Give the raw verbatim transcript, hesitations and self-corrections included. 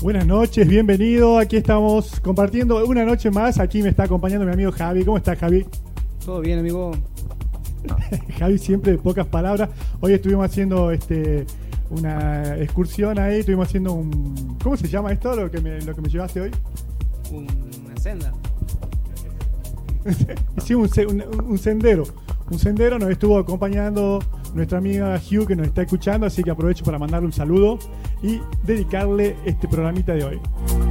Buenas noches, bienvenido. Aquí estamos compartiendo una noche más. Aquí me está acompañando mi amigo Javi. ¿Cómo estás, Javi? Todo bien, amigo. Javi siempre de pocas palabras. Hoy estuvimos haciendo este una excursión ahí. Estuvimos haciendo un... ¿Cómo se llama esto? Lo que me, lo que me llevaste hoy. Una senda. Sí, un, un, un sendero. Un sendero nos estuvo acompañando nuestra amiga Hugh, que nos está escuchando, así que aprovecho para mandarle un saludo y dedicarle este programita de hoy.